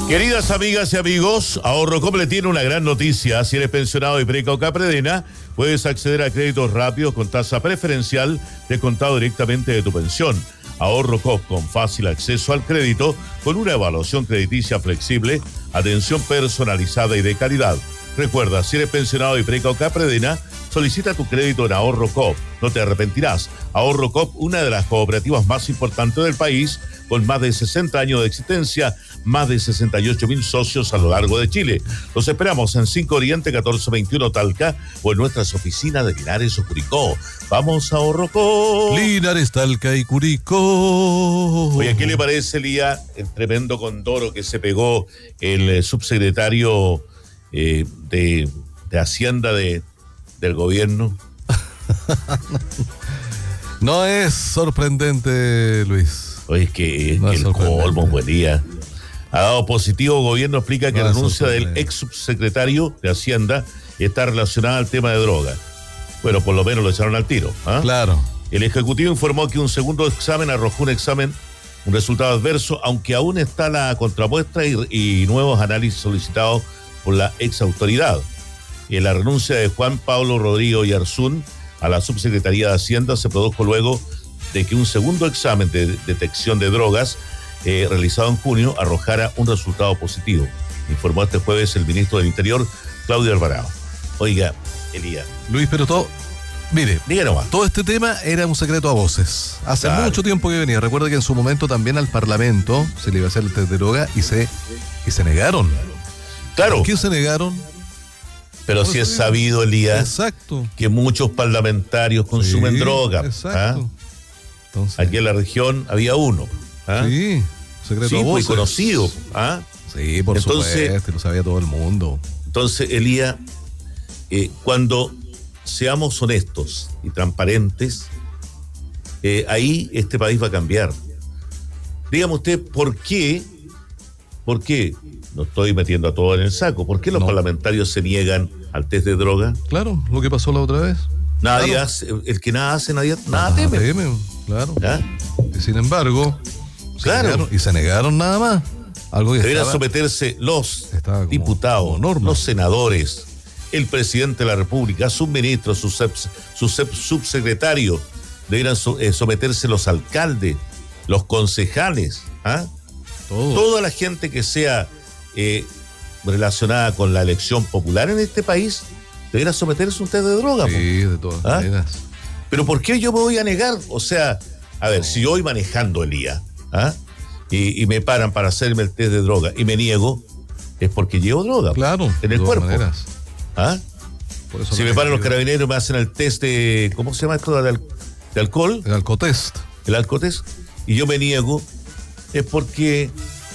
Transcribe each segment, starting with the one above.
Queridas amigas y amigos, Ahorrocop le tiene una gran noticia. Si eres pensionado de Preca o Capredena, puedes acceder a créditos rápidos con tasa preferencial descontado directamente de tu pensión. Ahorrocop, con fácil acceso al crédito, con una evaluación crediticia flexible, atención personalizada y de calidad. Recuerda, si eres pensionado de Preca o Capredena, solicita tu crédito en Ahorrocop. No te arrepentirás. Ahorrocop, una de las cooperativas más importantes del país, con más de 60 años de existencia, más de 68.000 socios a lo largo de Chile. Los esperamos en 5 Oriente 1421 Talca o en nuestras oficinas de Linares o Curicó. ¡Vamos a Ahorrocop! Linares, Talca y Curicó. Oye, ¿qué le parece, Lía, el tremendo condoro que se pegó el subsecretario de Hacienda del gobierno? No es sorprendente, Luis. Oye, es que No es el colmo, buen día. Ha dado positivo. Gobierno explica que la renuncia del ex subsecretario de Hacienda está relacionada al tema de droga. Bueno, por lo menos lo echaron al tiro. Claro. El Ejecutivo informó que un segundo examen arrojó un resultado adverso, aunque aún está la contrapuesta y nuevos análisis solicitados por la ex autoridad. La renuncia de Juan Pablo Rodrigo Yarzún a la subsecretaría de Hacienda se produjo luego de que un segundo examen de detección de drogas realizado en junio arrojara un resultado positivo, informó este jueves el ministro del Interior, Claudio Alvarado. Oiga, Elías. Luis, pero mire, diga nomás. Todo este tema era un secreto a voces. Hace mucho tiempo que venía. Recuerda que en su momento también al Parlamento se le iba a hacer el test de droga y se negaron. Claro. ¿Por qué se negaron? Pero sí es sabido, Elías, exacto, que muchos parlamentarios consumen droga. Exacto. Entonces, aquí en la región había uno. Sí, secreto a voces. Muy conocido. Sí, por supuesto, lo sabía todo el mundo. Entonces, Elías, cuando seamos honestos y transparentes, ahí este país va a cambiar. Dígame usted, ¿por qué? No estoy metiendo a todos en el saco. ¿Por qué los parlamentarios se niegan al test de droga? Claro, lo que pasó la otra vez. Nadie hace, el que nada hace, nada teme. Claro. Y sin embargo, se negaron nada más. Algo que deberían someterse los diputados, los senadores, el presidente de la República, sus ministros, sus subsecretarios. Deberían someterse los alcaldes, los concejales, toda la gente que sea relacionada con la elección popular en este país debería someterse a un test de droga. Sí, de todas maneras. Pero ¿por qué yo me voy a negar? O sea, a ver, si yo voy manejando, Elías, y me paran para hacerme el test de droga y me niego, es porque llevo droga. Claro, en el cuerpo. Si me paran los carabineros y me hacen el test de, ¿cómo se llama esto? De alcohol. El alcotest. El alcotest. Y yo me niego, es porque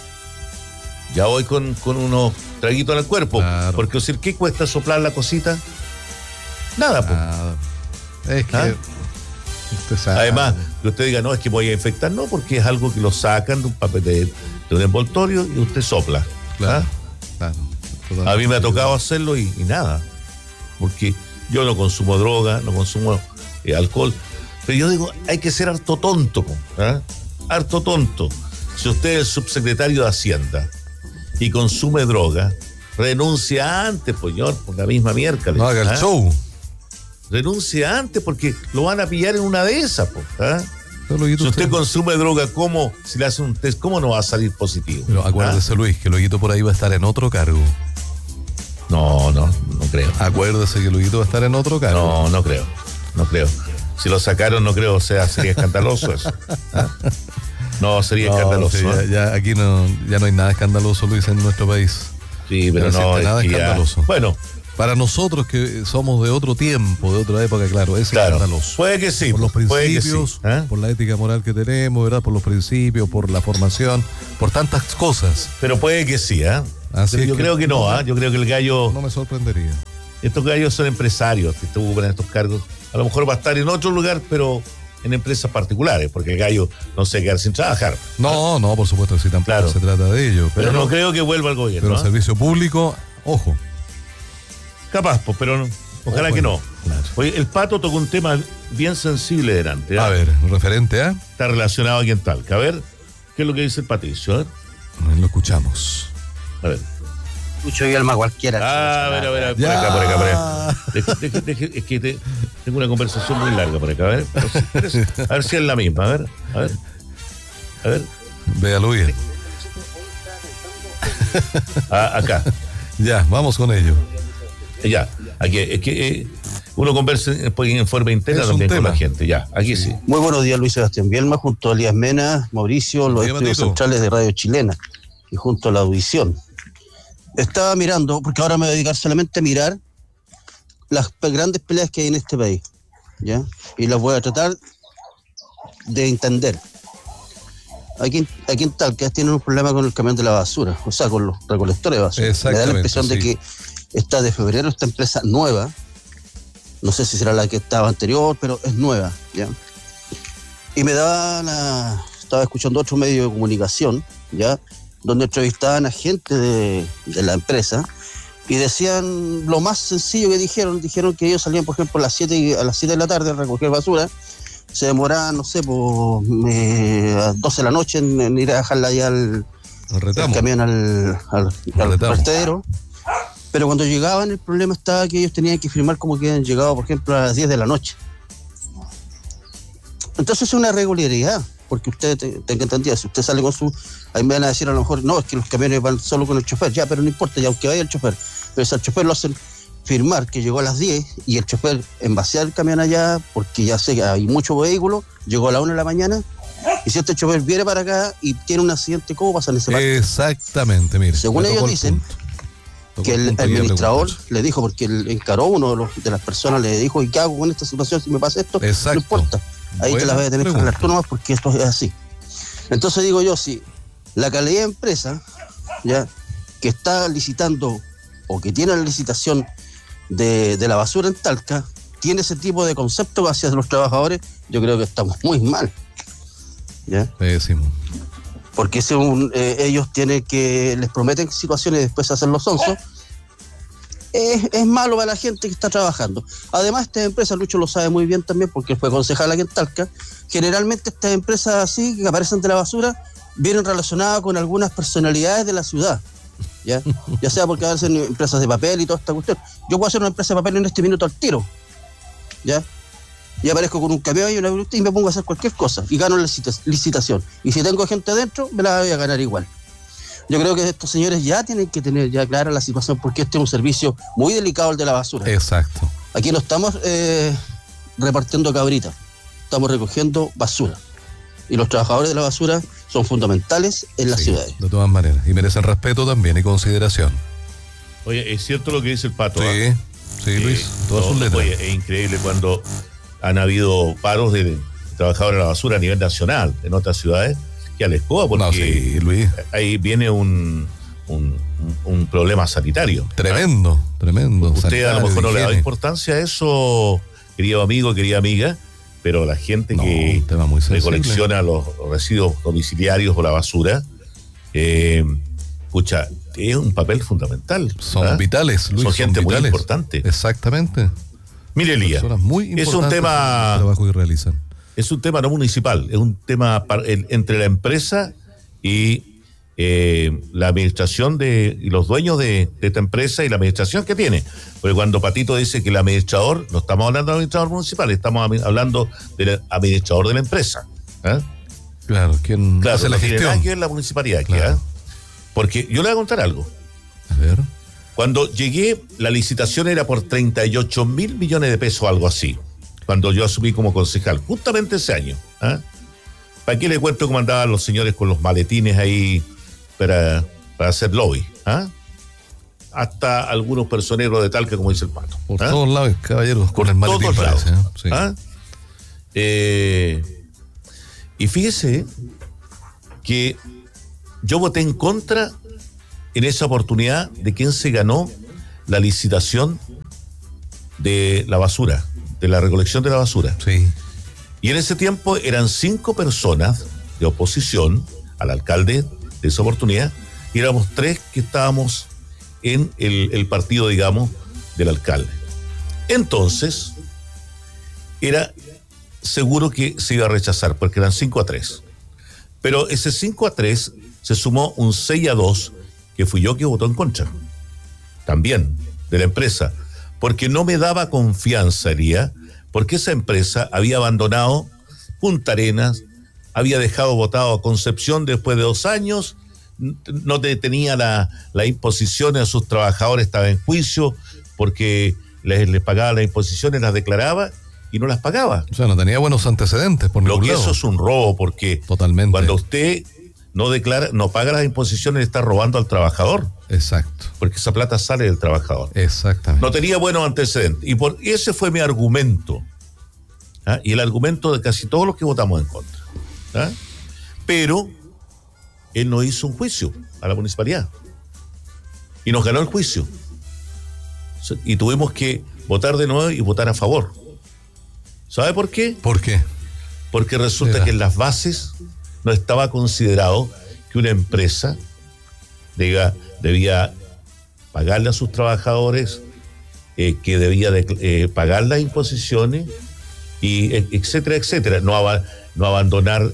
ya voy con unos traguitos en el cuerpo. Claro. Porque, o sea, ¿qué cuesta soplar la cosita? Nada, pues. Es que usted sabe. Además, que usted diga, no, es que me voy a infectar, no, porque es algo que lo sacan de un papel de un envoltorio y usted sopla. Claro. A mí me ha tocado hacerlo y nada. Porque yo no consumo droga, no consumo alcohol. Pero yo digo, hay que ser harto tonto. Harto tonto. Si usted es subsecretario de Hacienda y consume droga, renuncia antes, señor, por la misma miércoles. No haga el show. Renuncia antes porque lo van a pillar en una de esas. Si usted consume droga, ¿cómo? Si le hacen un test, ¿cómo no va a salir positivo? Pero acuérdese, Luis, que Luisito por ahí va a estar en otro cargo. No creo. Acuérdese que Luisito va a estar en otro cargo. No creo. Si lo sacaron, no creo, sería escandaloso eso. No, sería escandaloso. Sí, aquí no hay nada escandaloso, Luis, en nuestro país. Sí, pero no es nada escandaloso. Bueno, para nosotros que somos de otro tiempo, de otra época, claro, es escandaloso. Puede que sí. Por los principios, por la ética moral que tenemos, ¿verdad? Por los principios, por la formación, por tantas cosas. Pero puede que sí, yo creo que no, yo creo que el gallo... No me sorprendería. Estos gallos son empresarios que ocupan estos cargos. A lo mejor va a estar en otro lugar, pero en empresas particulares, porque el gallo no se queda sin trabajar. No, por supuesto que sí, tampoco se trata de ello. Pero no creo que vuelva al gobierno. Pero el servicio público, ojo. Capaz, pero ojalá que no. Claro. Oye, el Pato tocó un tema bien sensible delante. A ver, referente a... Está relacionado aquí en Talca. A ver, ¿qué es lo que dice el Patricio? Lo escuchamos. A ver. Lucho y Alma cualquiera. A ver, por acá. Es que tengo una conversación muy larga por acá, a ver si es la misma, a ver. Véalo bien. Acá. Ya, vamos con ello. Ya, aquí, es que uno conversa en forma interna también con la gente, ya, aquí sí. Muy buenos días, Luis Sebastián Bielma, junto a Elías Mena, Mauricio, los estudios centrales de Radio Chilena y junto a la audición. Estaba mirando, porque ahora me voy a dedicar solamente a mirar las grandes peleas que hay en este país, ¿ya? Y las voy a tratar de entender. Aquí en Talca tienen un problema con el camión de la basura, o sea, con los recolectores de basura. Me da la impresión de que está de febrero esta empresa nueva, no sé si será la que estaba anterior, pero es nueva, ¿ya? Y estaba escuchando otro medio de comunicación, ¿ya? Donde entrevistaban a gente de la empresa y decían lo más sencillo que dijeron que ellos salían, por ejemplo, a las 7 de la tarde a recoger basura, se demoraban, no sé, a las 12 de la noche en ir a dejarla ya el camión al vertedero. Pero cuando llegaban, el problema estaba que ellos tenían que firmar como que habían llegado, por ejemplo, a las 10 de la noche. Entonces es una irregularidad, porque usted tenga entendido, si usted sale con ahí me van a decir a lo mejor, no, es que los camiones van solo con el chofer, ya, pero no importa, ya aunque vaya el chofer, pero si al chofer lo hacen firmar que llegó a las 10 y el chofer envaciar el camión allá, porque ya sé que hay muchos vehículos, llegó a las 1 de la mañana, y si este chofer viene para acá y tiene un accidente, ¿cómo pasa en ese parque? Exactamente, mire. Según ellos dicen, que el administrador le dijo, porque encaró uno de las personas, le dijo, ¿y qué hago con esta situación si me pasa esto? Exacto. No importa, ahí te la vas a tener que hablar tú nomás, porque esto es así. Entonces digo yo, si la calidad de empresa, ya, que está licitando o que tiene la licitación de la basura en Talca, tiene ese tipo de concepto hacia los trabajadores, yo creo que estamos muy mal, ¿ya? Decimos. Porque ellos tienen que, les prometen situaciones y después hacen los sonsos, es malo para la gente que está trabajando. Además, estas empresas, Lucho lo sabe muy bien también, porque fue concejal aquí en Talca, generalmente estas empresas así, que aparecen de la basura, vienen relacionadas con algunas personalidades de la ciudad, ¿ya? Ya sea porque hacen empresas de papel y toda esta cuestión. Yo puedo hacer una empresa de papel en este minuto al tiro, ¿ya? Y aparezco con un camión y me pongo a hacer cualquier cosa y gano la licitación. Y si tengo gente adentro, me la voy a ganar igual. Yo creo que estos señores ya tienen que tener ya clara la situación, porque este es un servicio muy delicado, el de la basura. Exacto. Aquí no estamos repartiendo cabritas, estamos recogiendo basura. Y los trabajadores de la basura son fundamentales en las ciudades. De todas maneras. Y merecen respeto también y consideración. Oye, es cierto lo que dice el Pato. Sí, Luis, todas sus letras. Oye, es increíble cuando han habido paros de trabajadores de la basura a nivel nacional en otras ciudades que a la escoba, porque Luis, ahí viene un problema sanitario. Tremendo. Usted a lo mejor no le da importancia a eso, querido amigo, querida amiga, pero la gente que recolecciona los residuos domiciliarios o la basura, escucha, es un papel fundamental. Son vitales, Luis. Son gente muy importante. Exactamente. Mire, Elías, es un tema, trabajo que realizan. Es un tema no municipal, es un tema entre la empresa y la administración y los dueños de esta empresa y la administración que tiene. Porque cuando Patito dice que el administrador, no estamos hablando del administrador municipal, estamos hablando del administrador de la empresa. Claro, ¿quién hace la gestión? Tiene nada que ver la municipalidad aquí, Porque yo le voy a contar algo. A ver. Cuando llegué, la licitación era por 38 mil millones de pesos, algo así. Cuando yo asumí como concejal, justamente ese año. ¿Para qué le cuento cómo andaban los señores con los maletines ahí para hacer lobby? Hasta algunos personeros de Talca, como dice el Pato. Por todos lados, caballeros, con el maletín. Por todos lados. Sí. Y fíjese que yo voté en contra en esa oportunidad de quien se ganó la licitación de la basura, de la recolección de la basura. Sí. Y en ese tiempo eran 5 personas de oposición al alcalde de esa oportunidad, y éramos 3 que estábamos en el partido, digamos, del alcalde. Entonces, era seguro que se iba a rechazar, porque eran 5-3. Pero ese 5-3 se sumó un 6-2, que fui yo que votó en contra, también, de la empresa, porque no me daba confianza, Elías, porque esa empresa había abandonado Punta Arenas, había dejado votado a Concepción después de 2 años, no tenía la imposición a sus trabajadores, estaba en juicio porque les pagaba las imposiciones, las declaraba y no las pagaba. O sea, no tenía buenos antecedentes por ningún lado. Lo que eso es un robo, porque totalmente, cuando usted no declara, no paga las imposiciones, le está robando al trabajador. Exacto. Porque esa plata sale del trabajador. Exactamente. No tenía buenos antecedentes. Y ese fue mi argumento. ¿Ah? Y el argumento de casi todos los que votamos en contra. ¿Ah? Pero él no hizo un juicio a la municipalidad. Y nos ganó el juicio. Y tuvimos que votar de nuevo y votar a favor. ¿Sabe por qué? ¿Por qué? Porque resulta que en las bases no estaba considerado que una empresa debía pagarle a sus trabajadores, que debía pagar las imposiciones, y etcétera, etcétera. No abandonar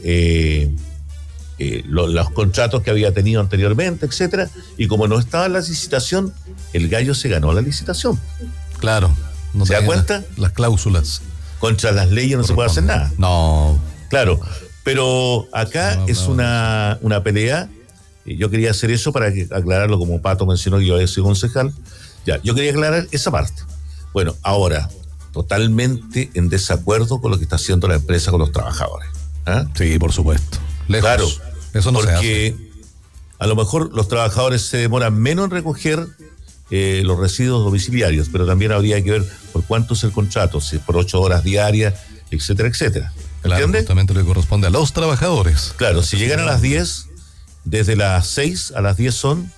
los contratos que había tenido anteriormente, etcétera. Y como no estaba en la licitación, el gallo se ganó la licitación. Claro. No ¿Se da cuenta? Las cláusulas. Contra las leyes no se puede hacer nada. No. Claro, pero acá es una pelea. Yo quería hacer eso para aclararlo, como Pato mencionó que yo había sido concejal. Ya, yo quería aclarar esa parte. Bueno, ahora, totalmente en desacuerdo con lo que está haciendo la empresa con los trabajadores. ¿Ah? Sí, por supuesto. Lejos. Claro, eso no se hace. Porque a lo mejor los trabajadores se demoran menos en recoger los residuos domiciliarios, pero también habría que ver por cuánto es el contrato, si es por 8 horas diarias, etcétera, etcétera. Claro, ¿entiendes? justamente le corresponde a los trabajadores. Claro, si llegan a las 10, desde las 6 a las 10 son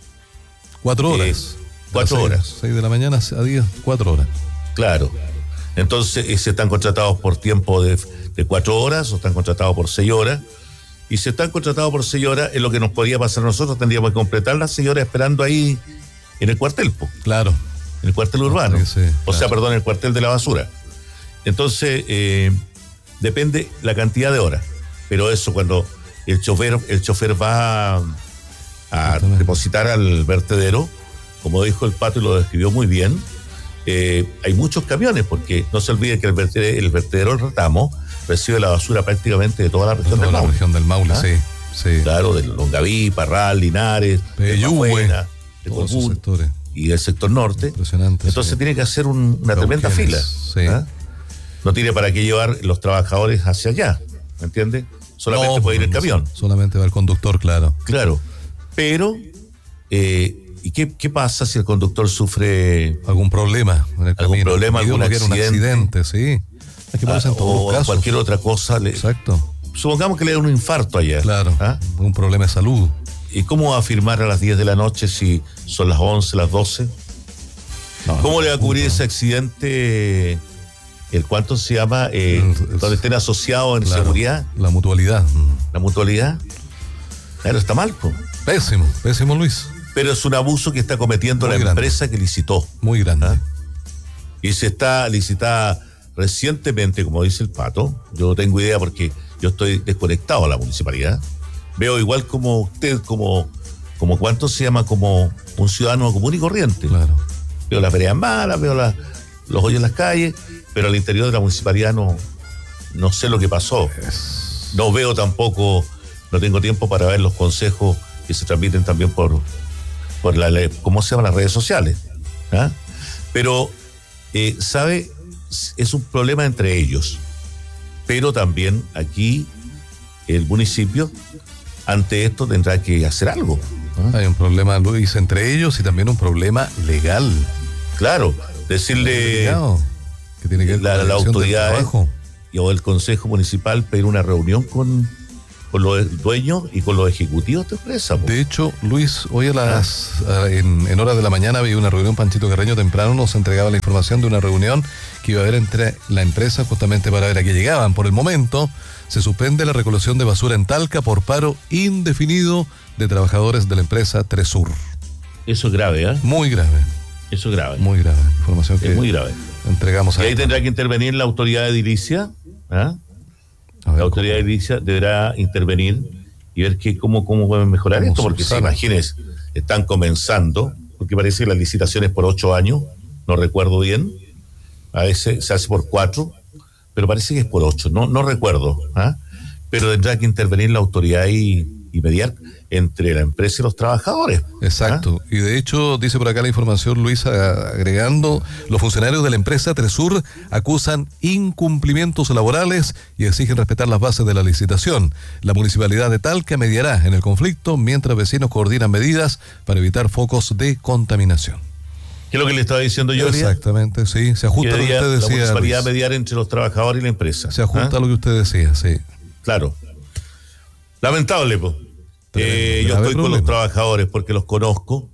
4 horas. 4 horas. 6 de la mañana a 10, 4 horas. Claro. Entonces, se están contratados por tiempo de 4 horas o están contratados por 6 horas. Y si están contratados por 6 horas, es lo que nos podría pasar a nosotros, tendríamos que completar las 6 horas esperando ahí en el cuartel. Claro. En el cuartel urbano. Sí, o sea, perdón, en el cuartel de la basura. Entonces, depende la cantidad de horas. Pero eso, cuando el chofer va a depositar al vertedero, como dijo el Pato y lo describió muy bien, hay muchos camiones, porque no se olvide que el vertedero del Retamo recibe la basura prácticamente de toda la región del Maule. La región del Maule, ¿Ah? sí. Claro, de Longaví, Parral, Linares, Peyúgue, de Colbún y del sector norte. Impresionante. Entonces tiene que hacer una tremenda fila. Sí. ¿Ah? No tiene para qué llevar los trabajadores hacia allá, ¿me entiendes? Solamente puede ir el camión. Solamente va el conductor, claro. Claro, pero ¿y qué pasa si el conductor sufre algún problema en el camino? Algún problema, algún accidente, sí. Hay que ponerse en todos los casos. Cualquier otra cosa. Exacto. Supongamos que le da un infarto allá. Claro, ¿Ah? Un problema de salud. ¿Y cómo va a firmar a las 10 de la noche si son las 11, las 12? No, ¿cómo le va a cubrir ese accidente? ¿Cuánto se llama? Donde estén asociados en seguridad. La mutualidad. La mutualidad. Claro, está mal, pues. Pésimo, Luis. Pero es un abuso que está cometiendo la empresa que licitó. Muy grande. ¿Ah? Y se está licitada recientemente, como dice el Pato. Yo no tengo idea porque yo estoy desconectado a la municipalidad. Veo igual como usted, como cuánto se llama, como un ciudadano común y corriente. Claro. Veo las veredas malas, veo los hoyos en las calles, pero al interior de la municipalidad no sé lo que pasó. No veo tampoco, no tengo tiempo para ver los consejos que se transmiten también por ¿cómo se llaman? Las redes sociales. ¿Ah? Pero, ¿sabe? Es un problema entre ellos. Pero también aquí el municipio, ante esto, tendrá que hacer algo. ¿Ah? Hay un problema, Luis, entre ellos y también un problema legal. Claro, decirle que tiene que ver la autoridad o el Consejo Municipal pedir una reunión con los dueños y con los ejecutivos de empresa. De hecho, Luis, hoy en horas de la mañana había una reunión. Panchito Carreño temprano nos entregaba la información de una reunión que iba a haber entre la empresa justamente para ver a qué llegaban. Por el momento, se suspende la recolección de basura en Talca por paro indefinido de trabajadores de la empresa Tresur. Eso es grave, ¿eh? Muy grave. Eso es grave. Muy grave. Información que es muy grave. Entregamos y ahí tendrá que intervenir la autoridad de edilicia. ¿Ah? La autoridad de edilicia deberá intervenir y ver cómo pueden mejorar esto, porque imagínense, están comenzando, porque parece que la licitación es por 8 años, no recuerdo bien, a veces se hace por 4, pero parece que es por 8, no recuerdo, pero tendrá que intervenir la autoridad y mediar entre la empresa y los trabajadores. Exacto, y de hecho dice por acá la información, Luisa, agregando, los funcionarios de la empresa Tresur acusan incumplimientos laborales y exigen respetar las bases de la licitación. La municipalidad de Talca mediará en el conflicto mientras vecinos coordinan medidas para evitar focos de contaminación. ¿Qué es lo que le estaba diciendo yo? Exactamente, sí, se ajusta a lo que usted decía. La municipalidad mediar entre los trabajadores y la empresa. Se ajusta a lo que usted decía, sí. Claro. Lamentable, pues. Yo estoy con los trabajadores porque los conozco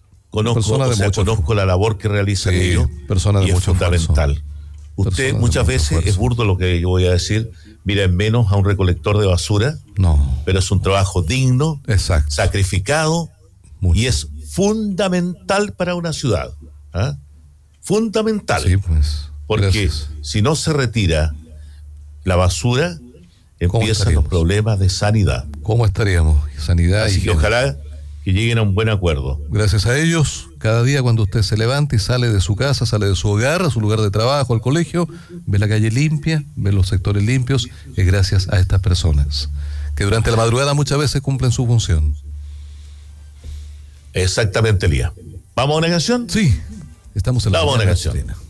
la labor que realizan ellos y es fundamental. Usted muchas veces, es burdo lo que yo voy a decir, mira en menos a un recolector de basura, pero es un trabajo digno, sacrificado y es fundamental para una ciudad. Fundamental. Sí, pues, porque si no se retira la basura, empiezan los problemas de sanidad. ¿Cómo estaríamos? Sanidad. Así que ojalá que lleguen a un buen acuerdo. Gracias a ellos, cada día cuando usted se levanta y sale de su casa, sale de su hogar, a su lugar de trabajo, al colegio, ve la calle limpia, ve los sectores limpios, es gracias a estas personas, que durante la madrugada muchas veces cumplen su función. Exactamente, Elías. ¿Vamos a una canción? Sí, estamos en la canción.